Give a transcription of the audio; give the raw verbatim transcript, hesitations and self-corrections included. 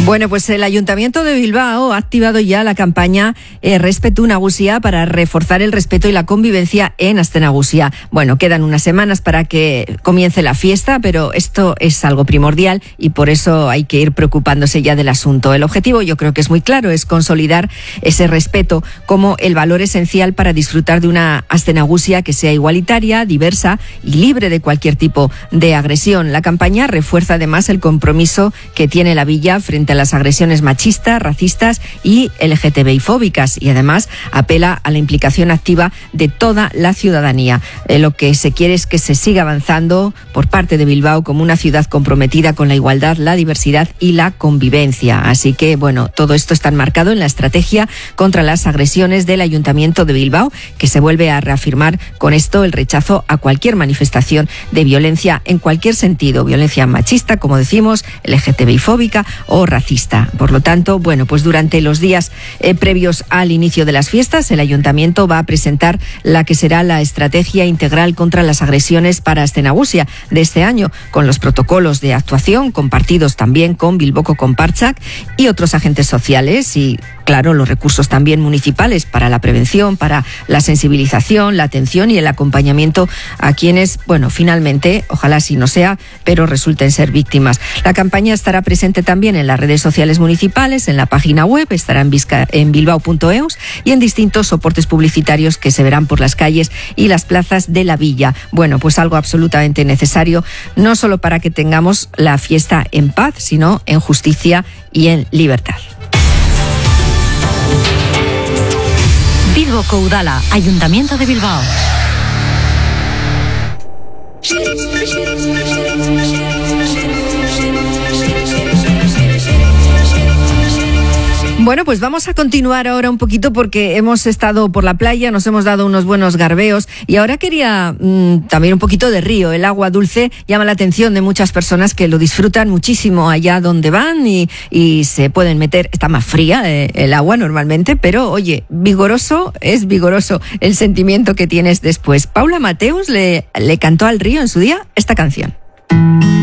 Bueno, pues el Ayuntamiento de Bilbao ha activado ya la campaña eh, Respetu Nagusia para reforzar el respeto y la convivencia en Astenagusia. Bueno, quedan unas semanas para que comience la fiesta, pero esto es algo primordial y por eso hay que ir preocupándose ya del asunto. El objetivo, yo creo que es muy claro, es consolidar ese respeto como el valor esencial para disfrutar de una Astenagusia que sea igualitaria, diversa y libre de cualquier tipo de agresión. La campaña refuerza además el compromiso que tiene la villa frente a las agresiones machistas, racistas y L G T B I fóbicas, y además apela a la implicación activa de toda la ciudadanía. Eh, lo que se quiere es que se siga avanzando por parte de Bilbao como una ciudad comprometida con la igualdad, la diversidad y la convivencia. Así que, bueno, todo esto está enmarcado en la estrategia contra las agresiones del Ayuntamiento de Bilbao, que se vuelve a reafirmar con esto el rechazo a cualquier manifestación de violencia en cualquier sentido, violencia machista, como decimos, L G T B I fóbica o racista. Por lo tanto, bueno, pues durante los días eh, previos al inicio de las fiestas, el Ayuntamiento va a presentar la que será la estrategia integral contra las agresiones para Astenagusia de este año, con los protocolos de actuación compartidos también con Bilboko Konpartsak y otros agentes sociales y, claro, los recursos también municipales para la prevención, para la sensibilización, la atención y el acompañamiento a quienes, bueno, finalmente, ojalá así no sea, pero resulten ser víctimas. La campaña estará presente también en las redes sociales municipales, en la página web, estará en, Vizca, en bilbao punto eus y en distintos soportes publicitarios que se verán por las calles y las plazas de la villa. Bueno, pues algo absolutamente necesario, no solo para que tengamos la fiesta en paz, sino en justicia y en libertad. Bilboko Udala, Ayuntamiento de Bilbao. Bueno, pues vamos a continuar ahora un poquito porque hemos estado por la playa, nos hemos dado unos buenos garbeos y ahora quería mmm, también un poquito de río. El agua dulce llama la atención de muchas personas que lo disfrutan muchísimo allá donde van y, y se pueden meter. Está más fría eh, el agua normalmente, pero oye, vigoroso, es vigoroso el sentimiento que tienes después. Paula Mateus le, le cantó al río en su día esta canción.